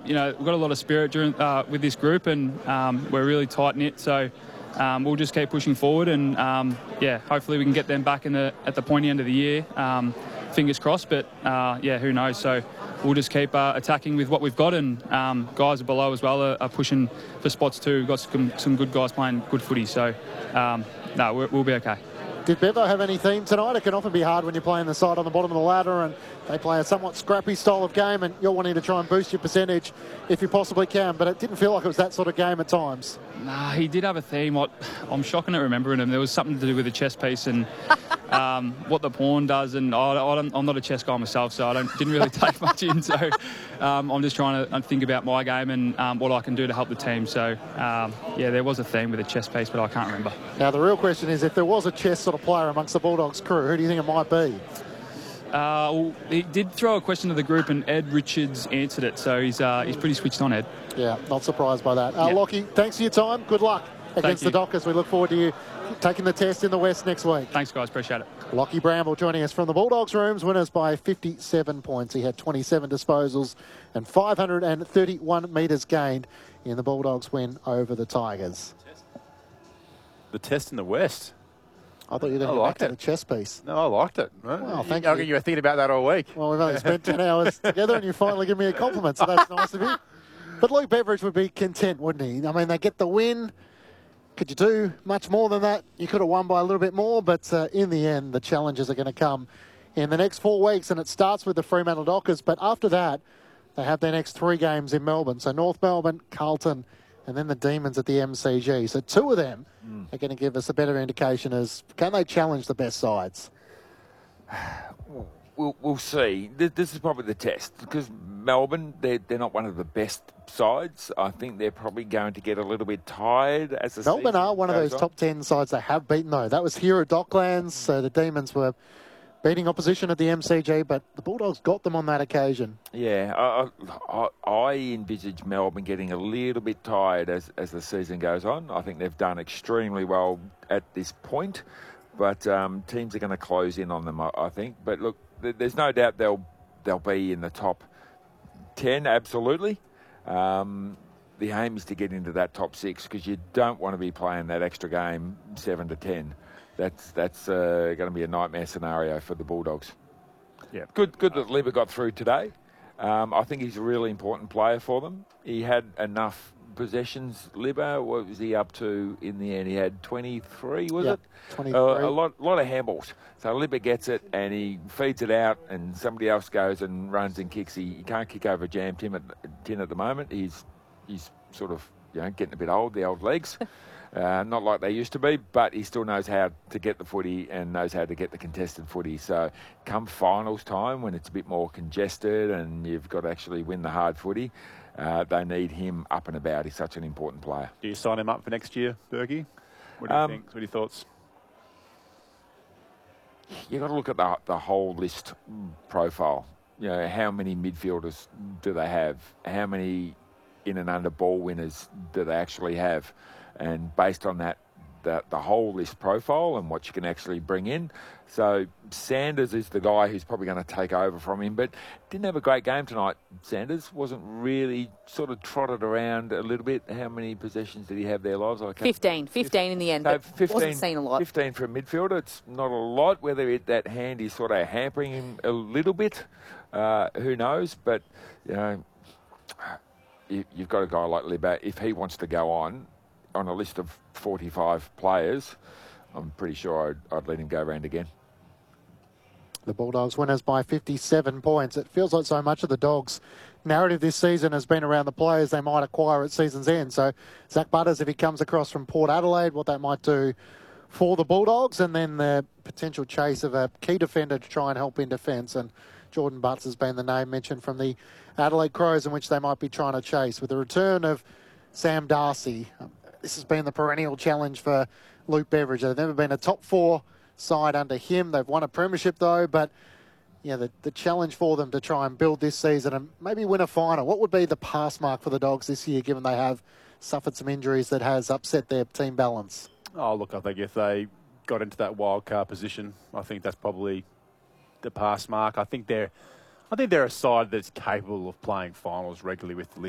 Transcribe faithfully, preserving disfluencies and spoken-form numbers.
you know, we've got a lot of spirit during, uh, with this group, and um, we're really tight-knit, so um, we'll just keep pushing forward, and, um, yeah, hopefully we can get them back in the, at the pointy end of the year. Um, fingers crossed, but, uh, yeah, who knows. So we'll just keep uh, attacking with what we've got, and um, guys below as well are, are pushing for spots too. We've got some, some good guys playing good footy, so, um, no, we're, we'll be okay. Did Bevo have any theme tonight? It can often be hard when you're playing the side on the bottom of the ladder and they play a somewhat scrappy style of game and you're wanting to try and boost your percentage if you possibly can, but it didn't feel like it was that sort of game at times. Nah, he did have a theme. What I'm shocking at remembering him. There was something to do with the chess piece and um, what the pawn does, and I, I don't, I'm not a chess guy myself, so I don't, didn't really take much in. So um, I'm just trying to think about my game and um, what I can do to help the team. So um, yeah, there was a theme with the chess piece, but I can't remember. Now the real question is, if there was a chess sort of player amongst the Bulldogs crew, who do you think it might be? Uh, well, he did throw a question to the group, and Ed Richards answered it, so he's uh, he's pretty switched on, Ed. Yeah, not surprised by that. Uh, yeah. Lockie, thanks for your time. Good luck against the Dockers. We look forward to you taking the test in the West next week. Thanks, guys. Appreciate it. Lockie Bramble joining us from the Bulldogs rooms, winners by fifty-seven points. He had twenty-seven disposals and five hundred thirty-one metres gained in the Bulldogs win over the Tigers. The test in the West. I thought you were going to go back to the chess piece. No, I liked it. Right? Well, thank you. you. You were thinking about that all week. Well, we've only spent ten hours together and you finally give me a compliment, so that's nice of you. But Luke Beveridge would be content, wouldn't he? I mean, they get the win. Could you do much more than that? You could have won by a little bit more, but uh, in the end, the challenges are going to come in the next four weeks, and it starts with the Fremantle Dockers. But after that, they have their next three games in Melbourne. So North Melbourne, Carlton, and then the Demons at the M C G. So two of them mm. are going to give us a better indication as can they challenge the best sides? We'll, we'll see. This is probably the test because Melbourne, they're, they're not one of the best sides. I think they're probably going to get a little bit tired as the Melbourne are one of those on. top ten sides they have beaten, though. That was here at Docklands. So the Demons were beating opposition at the M C G, but the Bulldogs got them on that occasion. Yeah, I, I, I envisage Melbourne getting a little bit tired as, as the season goes on. I think they've done extremely well at this point, but um, teams are going to close in on them, I, I think. But look, th there's no doubt they'll they'll be in the top ten, absolutely. Um, the aim is to get into that top six because you don't want to be playing that extra game seven to ten. That's that's uh, going to be a nightmare scenario for the Bulldogs. Yeah, good good that Libba got through today. Um, I think he's a really important player for them. He had enough possessions. Libba, what was he up to in the end? He had twenty-three, was yep, it? twenty-three. Uh, a lot, lot of handballs. So Libba gets it and he feeds it out, and somebody else goes and runs and kicks. He, he can't kick over Jam Tim at, Tin at the moment. He's he's sort of you know getting a bit old, the old legs. Uh, not like they used to be, but he still knows how to get the footy and knows how to get the contested footy. So come finals time, when it's a bit more congested and you've got to actually win the hard footy, uh, they need him up and about. He's such an important player. Do you sign him up for next year, Berkey? What do you um, think? What are your thoughts? You've got to look at the, the whole list profile. You know, how many midfielders do they have? How many in and under ball winners do they actually have? And based on that, the, the whole list profile and what you can actually bring in. So Sanders is the guy who's probably going to take over from him, but didn't have a great game tonight. Sanders wasn't really sort of trotted around a little bit. How many possessions did he have there, Lives? I fifteen. fifteen in the end, so but fifteen, wasn't seen a lot. fifteen for a midfielder. It's not a lot. Whether it, that hand is sort of hampering him a little bit, uh, who knows? But, you know, you, you've got a guy like Libba. If he wants to go on, on a list of forty-five players, I'm pretty sure I'd, I'd let him go round again. The Bulldogs winners by fifty-seven points. It feels like so much of the Dogs' narrative this season has been around the players they might acquire at season's end. So Zach Butters, if he comes across from Port Adelaide, what that might do for the Bulldogs, and then the potential chase of a key defender to try and help in defence. And Jordan Butts has been the name mentioned from the Adelaide Crows in which they might be trying to chase. With the return of Sam Darcy, this has been the perennial challenge for Luke Beveridge. They've never been a top four side under him. They've won a premiership though, but yeah, the, the challenge for them to try and build this season and maybe win a final. What would be the pass mark for the Dogs this year, given they have suffered some injuries that has upset their team balance? Oh, look, I think if they got into that wild card position, I think that's probably the pass mark. I think they're, I think they're a side that's capable of playing finals regularly with the